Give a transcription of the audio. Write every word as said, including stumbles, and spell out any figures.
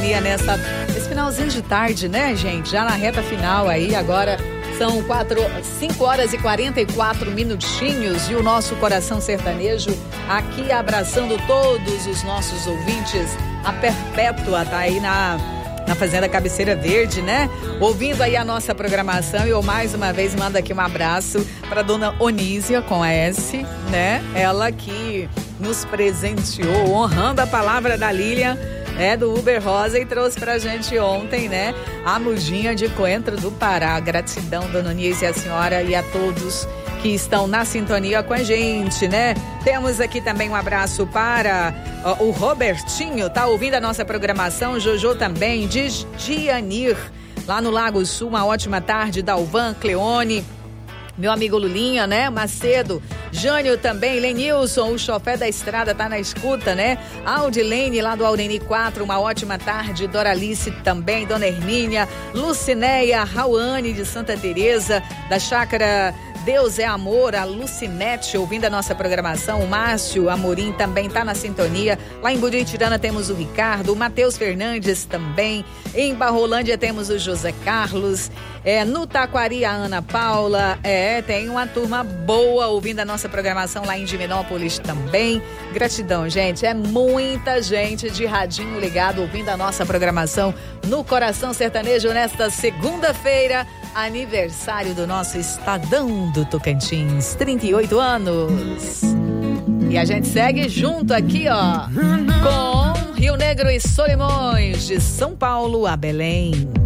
sintonia nessa, nesse finalzinho de tarde, né, gente? Já na reta final aí, agora são quatro, cinco horas e quarenta e quatro minutinhos e o nosso coração sertanejo aqui abraçando todos os nossos ouvintes. A Perpétua tá aí na, na Fazenda Cabeceira Verde, né? Ouvindo aí a nossa programação e eu mais uma vez mando aqui um abraço para dona Onísia com a S, né? Ela que nos presenteou, honrando a palavra da Lilian, é, do Uber Rosa, e trouxe pra gente ontem, né, a mudinha de Coentro do Pará. Gratidão, dona Onísia, a senhora e a todos que estão na sintonia com a gente, né? Temos aqui também um abraço para ó, o Robertinho, tá ouvindo a nossa programação, Jojo também, de Dianir, lá no Lago Sul. Uma ótima tarde, Dalvan, Cleone, meu amigo Lulinha, né? Macedo, Jânio também, Lenilson, o chofé da estrada tá na escuta, né? Audilene lá do Aureni quatro, uma ótima tarde. Doralice também, Dona Hermínia, Lucinéia, Rauane de Santa Teresa, da Chácara Deus é Amor, a Lucinete ouvindo a nossa programação, o Márcio Amorim também tá na sintonia. Lá em Buritirana temos o Ricardo, o Matheus Fernandes também, em Barrolândia temos o José Carlos, é, no Taquari a Ana Paula, é, tem uma turma boa ouvindo a nossa programação lá em Divinópolis também. Gratidão, gente, é muita gente de radinho ligado ouvindo a nossa programação no Coração Sertanejo nesta segunda-feira, aniversário do nosso Estadão do Tocantins, trinta e oito anos. E a gente segue junto aqui, ó, com Rio Negro e Solimões, de São Paulo a Belém.